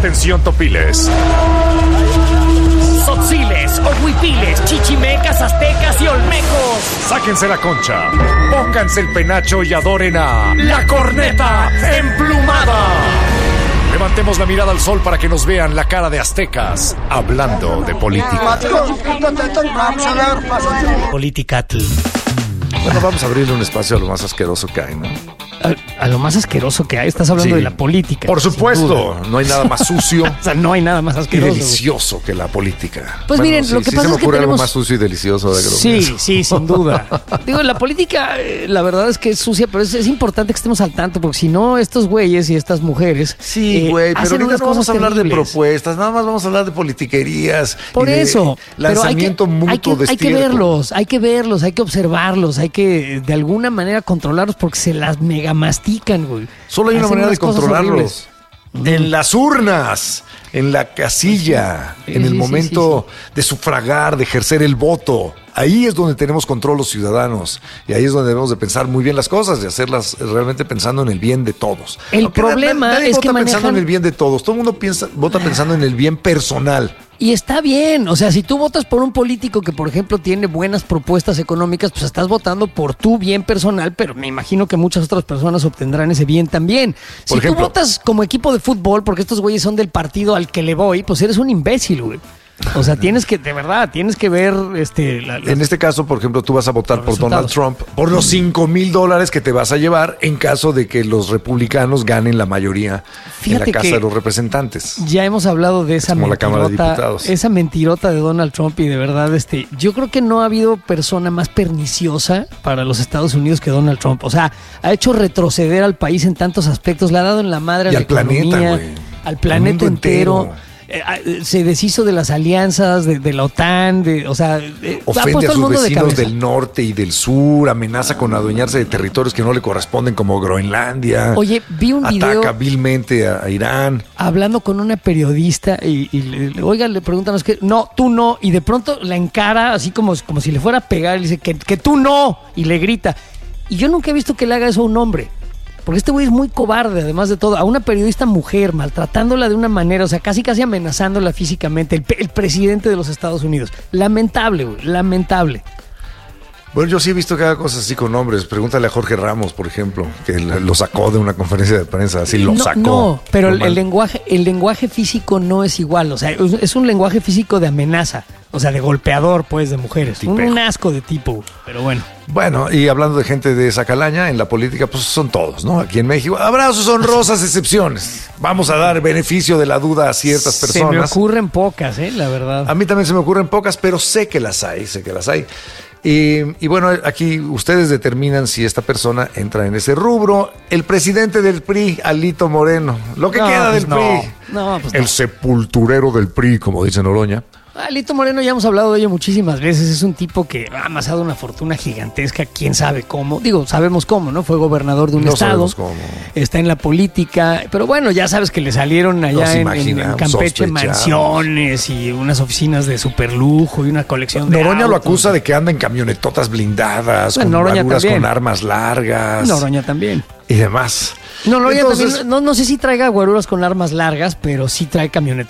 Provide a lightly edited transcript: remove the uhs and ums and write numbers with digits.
Atención, topiles. Tzotziles, ohuipiles, chichimecas, aztecas y olmecos. Sáquense la concha, pónganse el penacho y adoren a la corneta emplumada. Levantemos la mirada al sol para que nos vean la cara de aztecas hablando de política. Politicatl. Bueno, vamos a abrirle un espacio a lo más asqueroso que hay, ¿no? A lo más asqueroso que hay. Estás hablando de la política. Por supuesto, no hay nada más sucio. O sea, no hay nada más Y asqueroso. delicioso que la política. Pues miren, lo que pasa se me es que ocurre tenemos... algo más sucio y delicioso de que lo Sí, pienso. sí, sin duda. Digo, la política, la verdad es que es sucia, pero es importante que estemos al tanto, porque si no, estos güeyes y estas mujeres Sí, güey, pero hacen ahorita unas no vamos cosas a hablar de terribles. propuestas, nada más vamos a hablar de politiquerías. Por y de eso, pero lanzamiento mutuo de hay que verlos, hay que observarlos, hay que de alguna manera controlarlos porque se las mega mastican, güey. Solo hay una Hacen manera de unas cosas controlarlos. En las urnas, en la casilla, Sí, en el sí, momento de sufragar, de ejercer el voto. Ahí es donde tenemos control los ciudadanos. Y ahí es donde debemos de pensar muy bien las cosas y hacerlas realmente pensando en el bien de todos. El Aunque problema nadie es vota que pensando manejan- en el bien de todos. Todo el mundo vota pensando en el bien personal. Y está bien, o sea, si tú votas por un político que, por ejemplo, tiene buenas propuestas económicas, pues estás votando por tu bien personal, pero me imagino que muchas otras personas obtendrán ese bien también. Si Por ejemplo, tú votas como equipo de fútbol, porque estos güeyes son del partido al que le voy, pues eres un imbécil, güey. O sea, tienes que, de verdad, tienes que ver En este caso, por ejemplo, tú vas a votar los por Donald resultados. Trump por los $5,000 que te vas a llevar en caso de que los republicanos ganen la mayoría Fíjate en la Casa que de los Representantes. Ya hemos hablado de esa Como la Cámara de mentirota, Diputados. esa mentirota de Donald Trump y de verdad, yo creo que no ha habido persona más perniciosa para los Estados Unidos que Donald Trump. O sea, ha hecho retroceder al país en tantos aspectos, le ha dado en la madre a Y la al planeta, economía, güey. al Al planeta mundo entero. entero. Se deshizo de las alianzas, de la OTAN, ha Ofende puesto a al sus mundo de vecinos cabeza. del norte y del sur, amenaza con adueñarse de territorios que no le corresponden como Groenlandia. Oye, vi un video Ataca vilmente a Irán. hablando con una periodista oiga, le preguntan, es que no, tú no, y de pronto la encara así como si le fuera a pegar, y le dice que tú no, y le grita. Y yo nunca he visto que le haga eso a un hombre. Porque este güey es muy cobarde, además de todo. A una periodista mujer, maltratándola de una manera, o sea, casi amenazándola físicamente. El presidente de los Estados Unidos. Lamentable, güey, lamentable. Bueno, yo sí he visto que haga cosas así con hombres. Pregúntale a Jorge Ramos, por ejemplo, que lo sacó de una conferencia de prensa, así lo sacó. No, pero Normal. el lenguaje físico no es igual. O sea, es un lenguaje físico de amenaza. O sea, de golpeador, pues, de mujeres. Tipejo. Un asco de tipo, güey. Pero bueno. Bueno, y hablando de gente de esa calaña, en la política, pues son todos, ¿no? Aquí en México habrá sus honrosas excepciones. Vamos a dar beneficio de la duda a ciertas Se me personas. ocurren pocas, la verdad. A mí también se me ocurren pocas, pero sé que las hay. Y bueno, aquí ustedes determinan si esta persona entra en ese rubro. El presidente del PRI, Alito Moreno. Lo que No, queda pues del no. PRI. No, pues El no. sepulturero del PRI, como dice Noroña. Alito Moreno, ya hemos hablado de ello muchísimas veces. Es un tipo que ha amasado una fortuna gigantesca, quién sabe cómo. Digo, sabemos cómo, ¿no? Fue gobernador de un No estado. sabemos cómo. Está en la política. Pero bueno, ya sabes que le salieron allá Nos en imaginamos, Campeche sospechamos. mansiones y unas oficinas de superlujo y una colección de Noroña lo autos. acusa de que anda en camionetotas blindadas, Bueno, con Noroña guaruras también. con armas largas Noroña también. y demás. Noroña Entonces, también. No sé si traiga guaruras con armas largas, pero sí trae camionetas